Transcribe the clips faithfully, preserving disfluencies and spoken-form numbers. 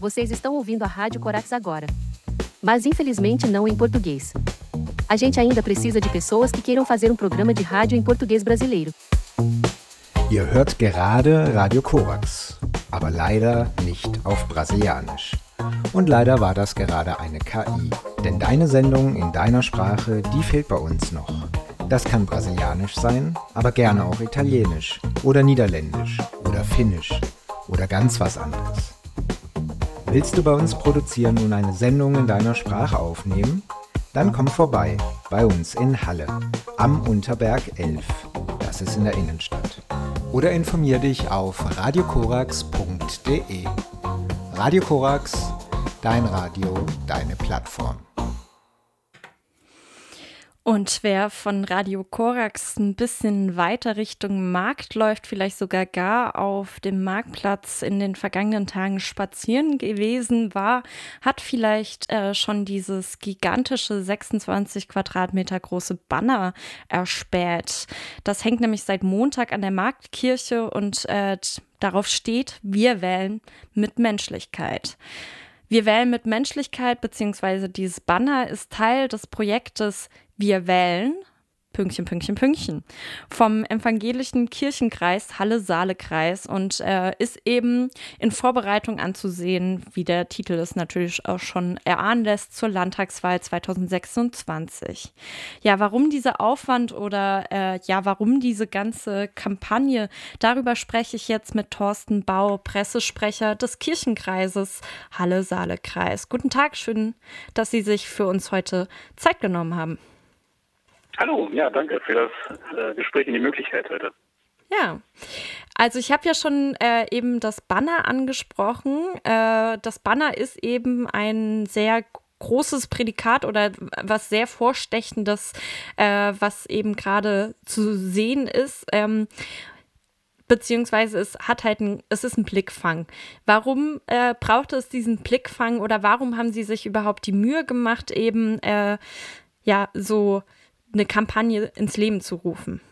Vocês estão ouvindo a Rádio Corax agora. Mas infelizmente não em português. A gente ainda precisa de pessoas que queiram fazer um programa de rádio em português brasileiro. Ihr hört gerade Radio Corax, aber leider nicht auf Brasilianisch. Und leider war das gerade eine K I, denn deine Sendung in deiner Sprache, die fehlt bei uns noch. Das kann Brasilianisch sein, aber gerne auch Italienisch oder Niederländisch oder Finnisch oder ganz was anderes. Willst du bei uns produzieren und eine Sendung in deiner Sprache aufnehmen? Dann komm vorbei, bei uns in Halle, am Unterberg elf. Das ist in der Innenstadt. Oder informier dich auf radiokorax punkt de. Radio Corax, dein Radio, deine Plattform. Und wer von Radio Corax ein bisschen weiter Richtung Markt läuft, vielleicht sogar gar auf dem Marktplatz in den vergangenen Tagen spazieren gewesen war, hat vielleicht äh, schon dieses gigantische sechsundzwanzig Quadratmeter große Banner erspäht. Das hängt nämlich seit Montag an der Marktkirche und äh, darauf steht: Wir wählen mit Menschlichkeit. Wir wählen mit Menschlichkeit, beziehungsweise dieses Banner ist Teil des Projektes Wir wählen, Pünktchen, Pünktchen, Pünktchen, vom evangelischen Kirchenkreis Halle-Saale-Kreis und äh, ist eben in Vorbereitung anzusehen, wie der Titel es natürlich auch schon erahnen lässt, zur Landtagswahl zwanzig sechsundzwanzig. Ja, warum dieser Aufwand oder äh, ja, warum diese ganze Kampagne? Darüber spreche ich jetzt mit Thorsten Bau, Pressesprecher des Kirchenkreises Halle-Saale-Kreis. Guten Tag, schön, dass Sie sich für uns heute Zeit genommen haben. Hallo, ja, danke für das äh, Gespräch und die Möglichkeit heute. Ja, also ich habe ja schon äh, eben das Banner angesprochen. Äh, das Banner ist eben ein sehr großes Prädikat oder was sehr Vorstechendes, äh, was eben gerade zu sehen ist. Ähm, Beziehungsweise es hat halt ein, es ist ein Blickfang. Warum äh, braucht es diesen Blickfang oder warum haben Sie sich überhaupt die Mühe gemacht, eben äh, ja so eine Kampagne ins Leben zu rufen?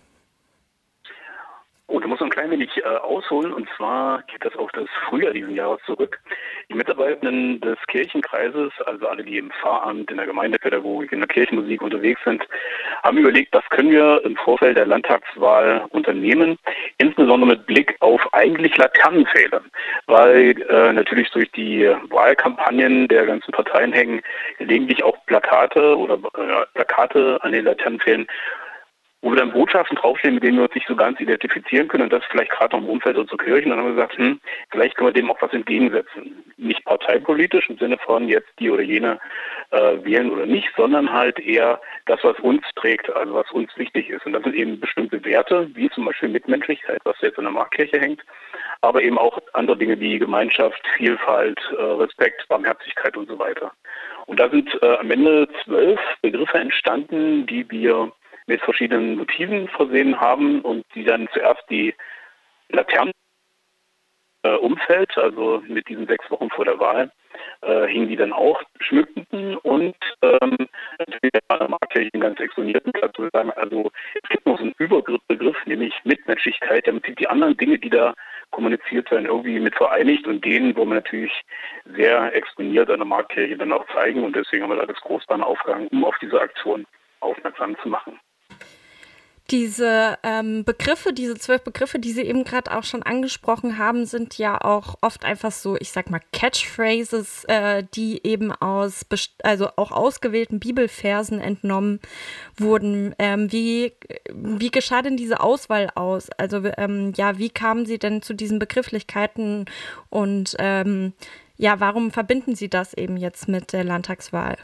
Oh, da muss man ein klein wenig äh, ausholen, und zwar geht das auf das Frühjahr dieses Jahres zurück. Die Mitarbeitenden des Kirchenkreises, also alle, die im Pfarramt, in der Gemeindepädagogik, in der Kirchenmusik unterwegs sind, haben überlegt, was können wir im Vorfeld der Landtagswahl unternehmen, insbesondere mit Blick auf eigentlich Laternenpfähle, weil äh, natürlich durch die Wahlkampagnen der ganzen Parteien hängen gelegentlich auch Plakate oder äh, Plakate an den Laternenpfählen, wo wir dann Botschaften draufstehen, mit denen wir uns nicht so ganz identifizieren können, und das vielleicht gerade noch im Umfeld unserer Kirchen. Dann haben wir gesagt, hm, vielleicht können wir dem auch was entgegensetzen. Nicht parteipolitisch im Sinne von jetzt die oder jene äh, wählen oder nicht, sondern halt eher das, was uns trägt, also was uns wichtig ist. Und das sind eben bestimmte Werte, wie zum Beispiel Mitmenschlichkeit, was jetzt in der Marktkirche hängt, aber eben auch andere Dinge wie Gemeinschaft, Vielfalt, äh, Respekt, Barmherzigkeit und so weiter. Und da sind äh, am Ende zwölf Begriffe entstanden, die wir mit verschiedenen Motiven versehen haben und die dann zuerst die Laternen äh, Umfeld, also mit diesen sechs Wochen vor der Wahl, äh, hingen die dann auch, schmückten und ähm, natürlich an der Marktkirche ganz exponierten Platz, würde ich sagen. Also es gibt noch so einen Überbegriff, nämlich Mitmenschlichkeit, damit sich die anderen Dinge, die da kommuniziert werden, irgendwie mit vereinigt, und denen wollen wir natürlich sehr exponiert an der Marktkirche dann auch zeigen, und deswegen haben wir da das Großbanner aufgehangen, um auf diese Aktion aufmerksam zu machen. Diese ähm, Begriffe, diese zwölf Begriffe, die Sie eben gerade auch schon angesprochen haben, sind ja auch oft einfach so, ich sag mal, Catchphrases, äh, die eben aus, also auch ausgewählten Bibelversen entnommen wurden. Ähm, wie, wie geschah denn diese Auswahl aus? Also ähm, ja, wie kamen Sie denn zu diesen Begrifflichkeiten und ähm, ja, warum verbinden Sie das eben jetzt mit der Landtagswahl?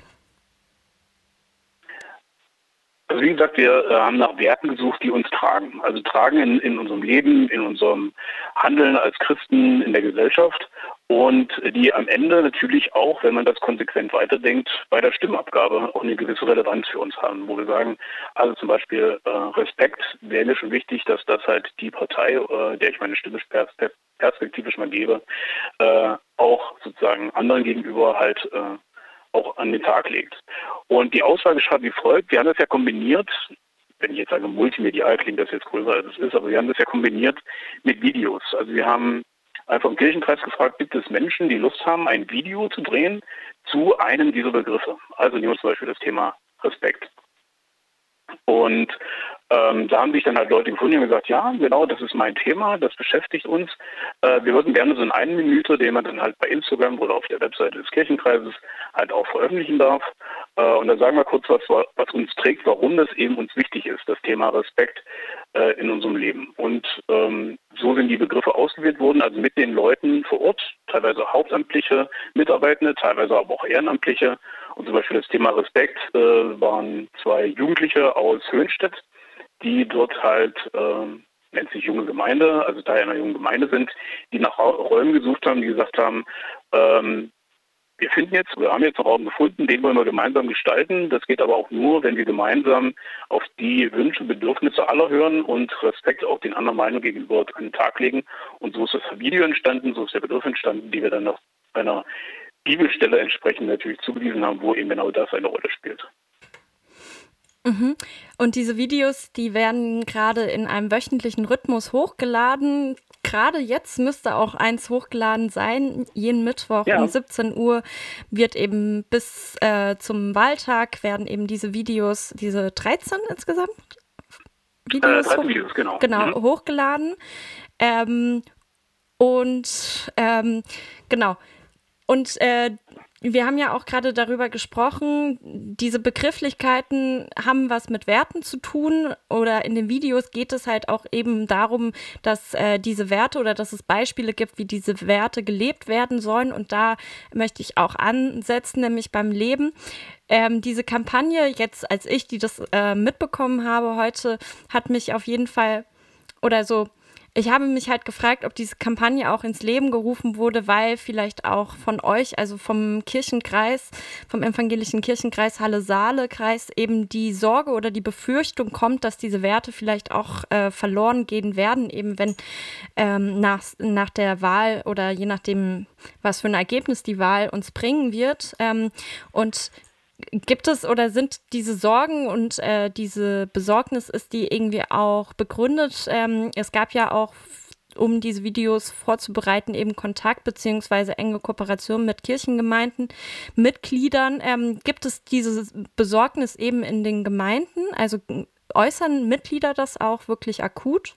Also wie gesagt, wir äh, haben nach Werten gesucht, die uns tragen. Also tragen in, in unserem Leben, in unserem Handeln als Christen in der Gesellschaft, und die am Ende natürlich auch, wenn man das konsequent weiterdenkt, bei der Stimmabgabe auch eine gewisse Relevanz für uns haben, wo wir sagen, also zum Beispiel äh, Respekt wäre mir schon wichtig, dass das halt die Partei, äh, der ich meine Stimme perspektivisch mal gebe, äh, auch sozusagen anderen gegenüber halt äh, auch an den Tag legt. Und die Auswahl geschah wie folgt. Wir haben das ja kombiniert, wenn ich jetzt sage multimedial, klingt das jetzt größer als es ist, aber wir haben das ja kombiniert mit Videos. Also wir haben einfach im Kirchenkreis gefragt, gibt es Menschen, die Lust haben, ein Video zu drehen zu einem dieser Begriffe? Also nehmen wir zum Beispiel das Thema Respekt. Und ähm, da haben sich dann halt Leute gefunden, die haben gesagt, ja, genau, das ist mein Thema, das beschäftigt uns. Äh, wir würden gerne so einen einen Minute, den man dann halt bei Instagram oder auf der Webseite des Kirchenkreises halt auch veröffentlichen darf. Äh, und dann sagen wir kurz, was, was uns trägt, warum das eben uns wichtig ist, das Thema Respekt äh, in unserem Leben. Und ähm, so sind die Begriffe ausgewählt worden, also mit den Leuten vor Ort, teilweise hauptamtliche Mitarbeitende, teilweise aber auch Ehrenamtliche. Und zum Beispiel das Thema Respekt äh, waren zwei Jugendliche aus Höhenstedt, die dort halt, äh, nennt sich junge Gemeinde, also Teil einer jungen Gemeinde sind, die nach Räumen gesucht haben, die gesagt haben, ähm, wir finden jetzt, wir haben jetzt einen Raum gefunden, den wollen wir gemeinsam gestalten. Das geht aber auch nur, wenn wir gemeinsam auf die Wünsche und Bedürfnisse aller hören und Respekt auch den anderen Meinungen gegenüber an den Tag legen. Und so ist das Video entstanden, so ist der Begriff entstanden, die wir dann nach einer Bibelstelle entsprechend natürlich zugewiesen haben, wo eben genau das eine Rolle spielt. Mhm. Und diese Videos, die werden gerade in einem wöchentlichen Rhythmus hochgeladen. Gerade jetzt müsste auch eins hochgeladen sein. Jeden Mittwoch ja. um siebzehn Uhr wird eben bis äh, zum Wahltag werden eben diese Videos, diese dreizehn insgesamt Videos, äh, dreizehn Videos genau, genau mhm. hochgeladen. Ähm, und ähm, genau. Und äh, wir haben ja auch gerade darüber gesprochen, diese Begrifflichkeiten haben was mit Werten zu tun oder in den Videos geht es halt auch eben darum, dass äh, diese Werte oder dass es Beispiele gibt, wie diese Werte gelebt werden sollen und da möchte ich auch ansetzen, nämlich beim Leben. Ähm, diese Kampagne jetzt, als ich die das äh, mitbekommen habe heute, hat mich auf jeden Fall oder so Ich habe mich halt gefragt, ob diese Kampagne auch ins Leben gerufen wurde, weil vielleicht auch von euch, also vom Kirchenkreis, vom evangelischen Kirchenkreis Halle-Saale-Kreis eben die Sorge oder die Befürchtung kommt, dass diese Werte vielleicht auch äh, verloren gehen werden, eben wenn ähm, nach, nach der Wahl oder je nachdem, was für ein Ergebnis die Wahl uns bringen wird. Ähm, und Gibt es oder sind diese Sorgen und äh, diese Besorgnis, ist die irgendwie auch begründet? Ähm, es gab ja auch, um diese Videos vorzubereiten, eben Kontakt beziehungsweise enge Kooperation mit Kirchengemeinden, Mitgliedern. Ähm, gibt es diese Besorgnis eben in den Gemeinden? Also äußern Mitglieder das auch wirklich akut?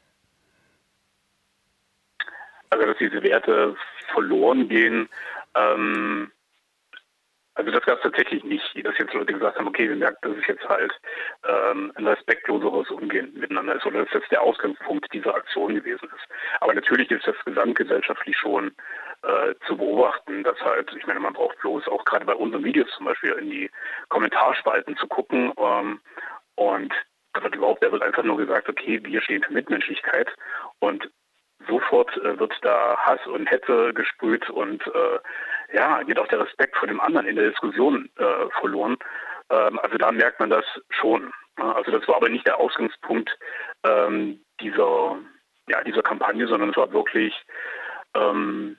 Also, dass diese Werte verloren gehen, ähm Also das gab es tatsächlich nicht, dass jetzt Leute gesagt haben, okay, wir merken, dass es jetzt halt ähm, ein respektloseres Umgehen miteinander ist oder dass das der Ausgangspunkt dieser Aktion gewesen ist. Aber natürlich ist das gesamtgesellschaftlich schon äh, zu beobachten, dass halt, ich meine, man braucht bloß auch gerade bei unseren Videos zum Beispiel in die Kommentarspalten zu gucken ähm, und da wird überhaupt, da wird einfach nur gesagt, okay, wir stehen für Mitmenschlichkeit und sofort äh, wird da Hass und Hetze gesprüht und äh, ja, geht auch der Respekt vor dem anderen in der Diskussion äh, verloren. Ähm, also da merkt man das schon. Also das war aber nicht der Ausgangspunkt ähm, dieser, ja, dieser Kampagne, sondern es war wirklich ähm,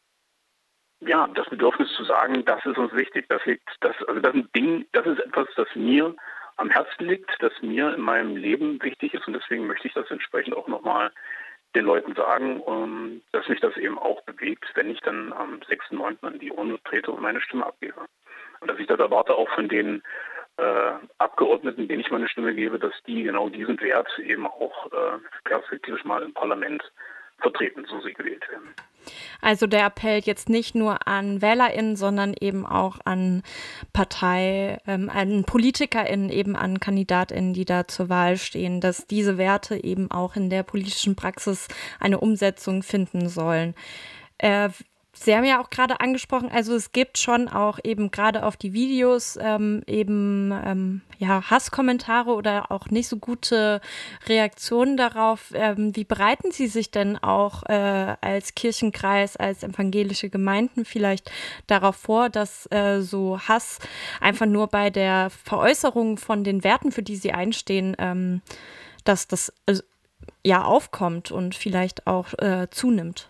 ja, das Bedürfnis zu sagen, das ist uns wichtig. Das liegt, das, also das ist ein Ding, das ist etwas, das mir am Herzen liegt, das mir in meinem Leben wichtig ist und deswegen möchte ich das entsprechend auch nochmal den Leuten sagen, um, dass mich das eben auch bewegt, wenn ich dann am sechsten neunten an die Urne trete und meine Stimme abgebe. Und dass ich das erwarte auch von den äh, Abgeordneten, denen ich meine Stimme gebe, dass die genau diesen Wert eben auch äh, perspektivisch mal im Parlament vertreten, so sie gewählt werden. Also der Appell jetzt nicht nur an WählerInnen, sondern eben auch an Partei, ähm, an PolitikerInnen, eben an KandidatInnen, die da zur Wahl stehen, dass diese Werte eben auch in der politischen Praxis eine Umsetzung finden sollen. Äh, Sie haben ja auch gerade angesprochen, also es gibt schon auch eben gerade auf die Videos ähm, eben ähm, ja, Hasskommentare oder auch nicht so gute Reaktionen darauf. Ähm, wie bereiten Sie sich denn auch äh, als Kirchenkreis, als evangelische Gemeinden vielleicht darauf vor, dass äh, so Hass einfach nur bei der Veräußerung von den Werten, für die Sie einstehen, ähm, dass das äh, ja aufkommt und vielleicht auch äh, zunimmt?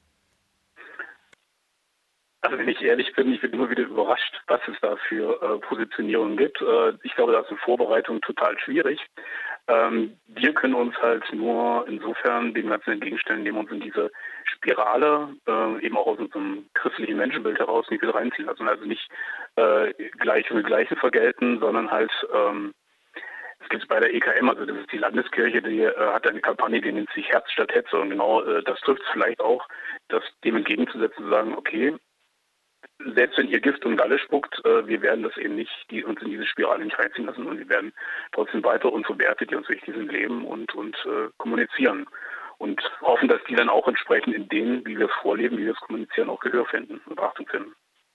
Also wenn ich ehrlich bin, ich bin immer wieder überrascht, was es da für äh, Positionierungen gibt. Äh, ich glaube, da ist eine Vorbereitung total schwierig. Ähm, wir können uns halt nur insofern dem Ganzen entgegenstellen, indem wir uns in diese Spirale äh, eben auch aus unserem christlichen Menschenbild heraus nicht wieder reinziehen lassen. Also nicht äh, Gleiche mit Gleiche vergelten, sondern halt, ähm, es gibt es bei der E K M, also das ist die Landeskirche, die äh, hat eine Kampagne, die nennt sich Herz statt Hetze. Und genau äh, das trifft es vielleicht auch, das dem entgegenzusetzen, zu sagen, okay, selbst wenn ihr Gift und Galle spuckt, äh, wir werden das eben nicht, die uns in diese Spirale nicht reinziehen lassen und wir werden trotzdem weiter unsere Werte, die uns wichtig sind, leben und, und äh, kommunizieren. Und hoffen, dass die dann auch entsprechend in dem, wie wir es vorleben, wie wir es kommunizieren, auch Gehör finden und Beachtung finden.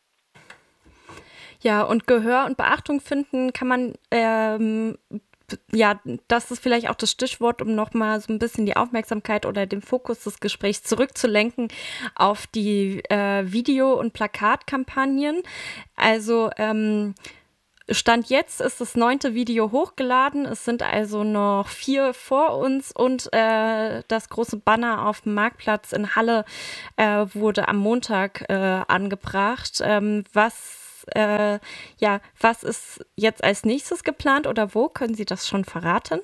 Ja, und Gehör und Beachtung finden kann man, ähm, ja, das ist vielleicht auch das Stichwort, um nochmal so ein bisschen die Aufmerksamkeit oder den Fokus des Gesprächs zurückzulenken auf die äh, Video- und Plakatkampagnen. Also ähm, Stand jetzt ist das neunte Video hochgeladen. Es sind also noch vier vor uns und äh, das große Banner auf dem Marktplatz in Halle äh, wurde am Montag äh, angebracht. Ähm, was Äh, ja, was ist jetzt als nächstes geplant oder wo? Können Sie das schon verraten?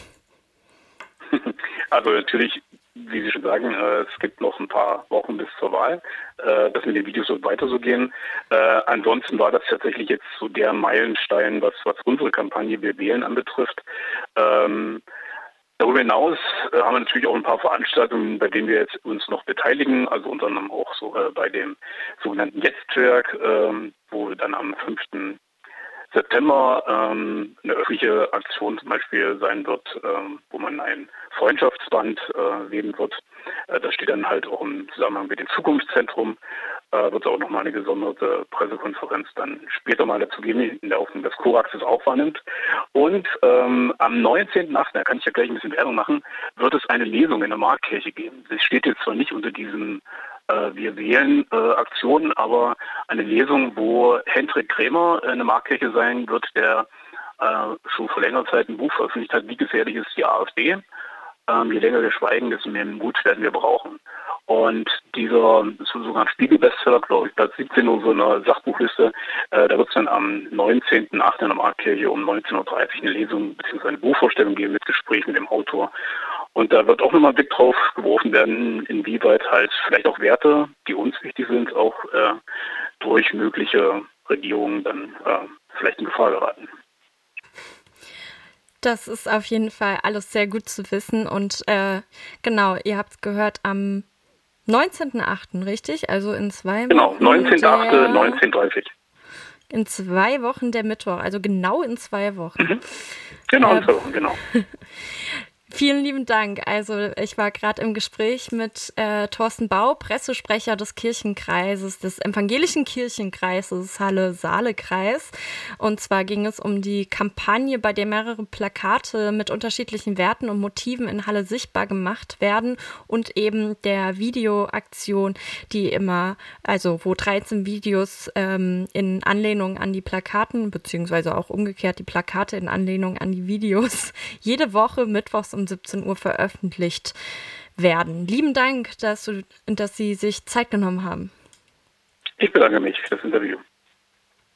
Also natürlich, wie Sie schon sagen, äh, es gibt noch ein paar Wochen bis zur Wahl, äh, dass mit den Videos so weiter so gehen. Äh, ansonsten war das tatsächlich jetzt so der Meilenstein, was, was unsere Kampagne Wir wählen anbetrifft. Ähm, Darüber hinaus äh, haben wir natürlich auch ein paar Veranstaltungen, bei denen wir jetzt uns noch beteiligen, also unter anderem auch so äh, bei dem sogenannten Jetzt-Werk, ähm, wo wir dann am fünften September ähm, eine öffentliche Aktion zum Beispiel sein wird, ähm, wo man ein Freundschaftsband äh, wählen wird. Äh, das steht dann halt auch im Zusammenhang mit dem Zukunftszentrum. Äh, wird es auch nochmal eine gesonderte Pressekonferenz dann später mal dazu geben, in der Hoffnung, dass Korax es auch wahrnimmt. Und ähm, am neunzehnten achten, da kann ich ja gleich ein bisschen Werbung machen, wird es eine Lesung in der Marktkirche geben. Das steht jetzt zwar nicht unter diesen äh, Wir wählen äh, Aktionen, aber eine Lesung, wo Hendrik Krämer in der Marktkirche sein wird, der äh, schon vor längerer Zeit ein Buch veröffentlicht hat, Wie gefährlich ist die AfD? Ähm, je länger wir schweigen, desto mehr Mut werden wir brauchen. Und dieser sogar Spiegel-Bestseller, glaube ich, Platz siebzehn oder so einer Sachbuchliste, äh, da wird es dann am neunzehnten achten in der Marktkirche um neunzehn Uhr dreißig eine Lesung bzw. eine Buchvorstellung geben mit Gespräch mit dem Autor. Und da wird auch nochmal ein Blick drauf geworfen werden, inwieweit halt vielleicht auch Werte, die uns wichtig sind, auch äh, durch mögliche Regierungen dann äh, vielleicht in Gefahr geraten. Das ist auf jeden Fall alles sehr gut zu wissen. Und äh, genau, ihr habt es gehört, am neunzehnten achten, richtig? Also in zwei Wochen. Genau, neunzehnten achten neunzehn Uhr dreißig. In zwei Wochen der Mittwoch, also genau in zwei Wochen. Mhm. Genau, äh, in zwei Wochen, genau. Vielen lieben Dank. Also ich war gerade im Gespräch mit äh, Thorsten Bau, Pressesprecher des Kirchenkreises, des evangelischen Kirchenkreises Halle-Saale-Kreis. Und zwar ging es um die Kampagne, bei der mehrere Plakate mit unterschiedlichen Werten und Motiven in Halle sichtbar gemacht werden und eben der Videoaktion, die immer, also wo dreizehn Videos ähm, in Anlehnung an die Plakaten, beziehungsweise auch umgekehrt die Plakate in Anlehnung an die Videos, jede Woche mittwochs um siebzehn Uhr veröffentlicht werden. Lieben Dank, dass, du, dass Sie sich Zeit genommen haben. Ich bedanke mich für das Interview.